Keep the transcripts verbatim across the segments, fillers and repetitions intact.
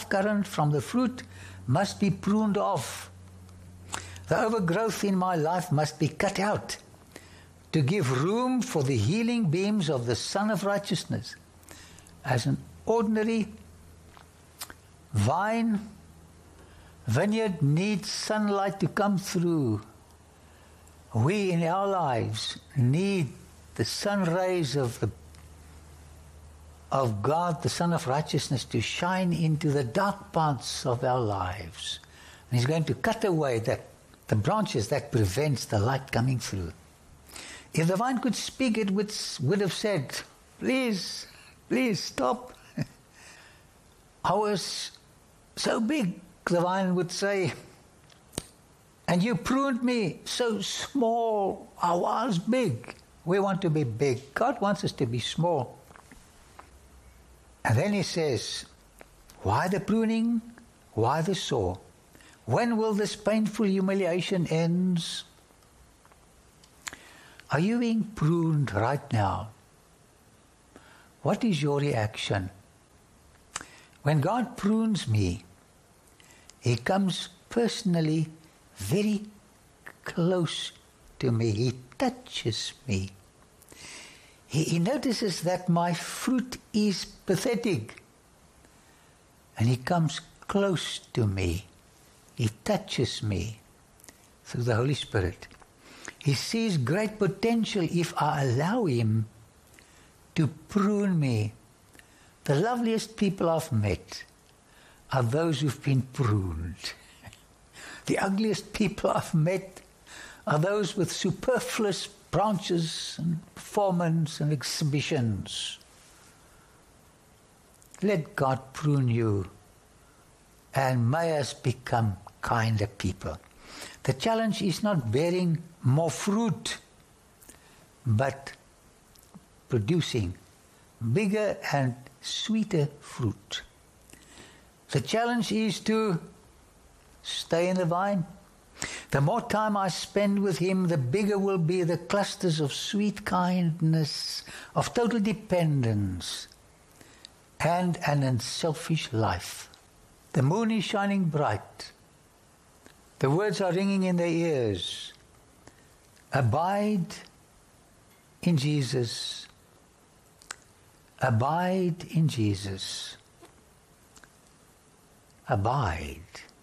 life current from the fruit must be pruned off. The overgrowth in my life must be cut out to give room for the healing beams of the Son of Righteousness. As an ordinary vine, vineyard needs sunlight to come through. We in our lives need the sun rays of the of God, the Son of Righteousness, to shine into the dark parts of our lives. And He's going to cut away that the branches that prevents the light coming through. If the vine could speak, it would, would have said, please, please stop. I was so big, the vine would say, and you pruned me so small. I was big. We want to be big. God wants us to be small. And then He says, why the pruning? Why the saw? When will this painful humiliation end? Are you being pruned right now? What is your reaction? When God prunes me, He comes personally very close to me. He touches me. He, he notices that my fruit is pathetic. And He comes close to me. He touches me through the Holy Spirit. He sees great potential if I allow Him to prune me. The loveliest people I've met are those who've been pruned. The ugliest people I've met are those with superfluous branches and performance and exhibitions. Let God prune you, and may us become kinder people. The challenge is not bearing more fruit, but producing bigger and sweeter fruit. The challenge is to stay in the vine. The more time I spend with Him, the bigger will be the clusters of sweet kindness, of total dependence, and an unselfish life. The moon is shining bright. The words are ringing in their ears. Abide in Jesus. Abide in Jesus. Abide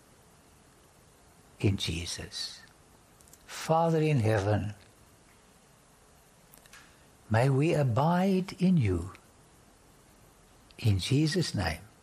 in Jesus. Father in heaven, may we abide in You. In Jesus' name.